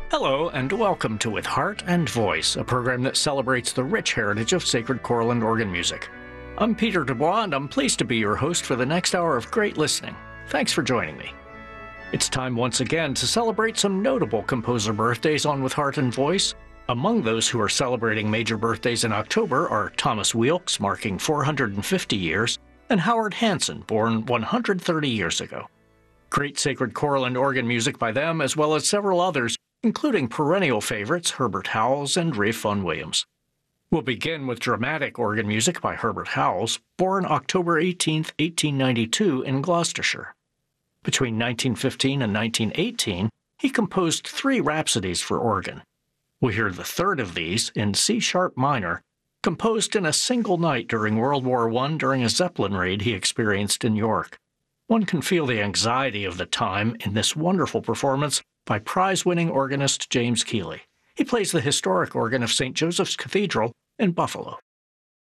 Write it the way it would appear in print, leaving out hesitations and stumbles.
Hello, and welcome to With Heart and Voice, a program that celebrates the rich heritage of sacred choral and organ music. I'm Peter Dubois, and I'm pleased to be your host for the next hour of great listening. Thanks for joining me. It's time once again to celebrate some notable composer birthdays on With Heart and Voice. Among those who are celebrating major birthdays in October are Thomas Weelkes, marking 450 years, and Howard Hanson, born 130 years ago. Great sacred choral and organ music by them, as well as several others, including perennial favorites Herbert Howells and Ralph Vaughan Williams. We'll begin with dramatic organ music by Herbert Howells, born October 18, 1892 in Gloucestershire. Between 1915 and 1918, he composed 3 rhapsodies for organ. We'll hear the third of these in C-sharp minor, composed in a single night during World War I during a Zeppelin raid he experienced in York. One can feel the anxiety of the time in this wonderful performance by prize-winning organist James Keeley. He plays the historic organ of St. Joseph's Cathedral in Buffalo.